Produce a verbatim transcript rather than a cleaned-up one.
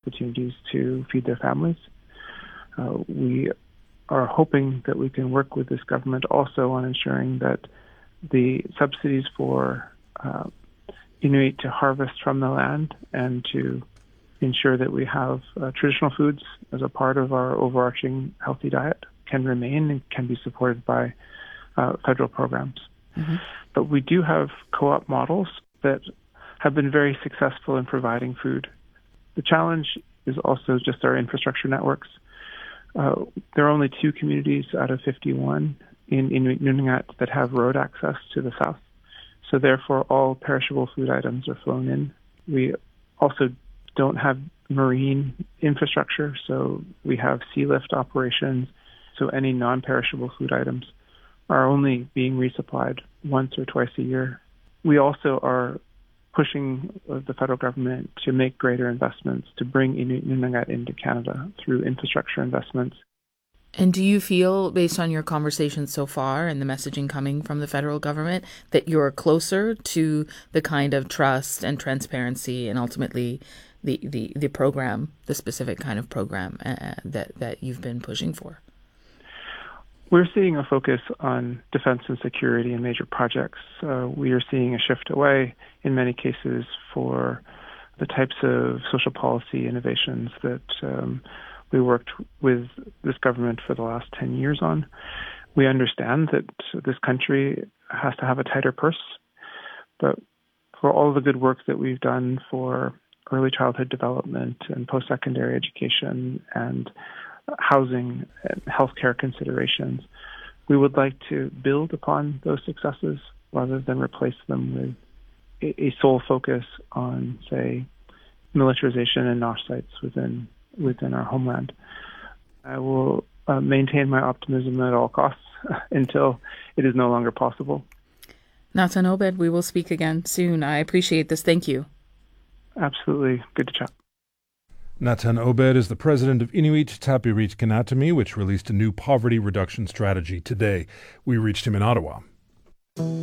opportunities to feed their families. Uh, we are hoping that we can work with this government also on ensuring that the subsidies for uh, Inuit to harvest from the land and to ensure that we have uh, traditional foods as a part of our overarching healthy diet can remain and can be supported by uh, federal programs. Mm-hmm. But we do have co-op models that have been very successful in providing food. The challenge is also just our infrastructure networks. Uh, there are only two communities out of fifty-one in Inuit Nunagat that have road access to the south. So therefore, all perishable food items are flown in. We also don't have marine infrastructure, so we have sea lift operations. So any non-perishable food items are only being resupplied once or twice a year. We also are pushing the federal government to make greater investments to bring Inuit Nunagat into Canada through infrastructure investments. And do you feel, based on your conversations so far and the messaging coming from the federal government, that you're closer to the kind of trust and transparency and ultimately the, the, the program, the specific kind of program uh, that, that you've been pushing for? We're seeing a focus on defense and security in major projects. Uh, we are seeing a shift away, in many cases, for the types of social policy innovations that um, we worked with this government for the last ten years on. We understand that this country has to have a tighter purse, but for all the good work that we've done for early childhood development and post-secondary education and housing and healthcare considerations, we would like to build upon those successes rather than replace them with a, a sole focus on, say, militarization and N O S sites within within our homeland. I will uh, maintain my optimism at all costs until it is no longer possible. Natan Obed, we will speak again soon. I appreciate this. Thank you. Absolutely. Good to chat. Natan Obed is the president of Inuit Tapiriit Kanatami, which released a new poverty reduction strategy today. We reached him in Ottawa.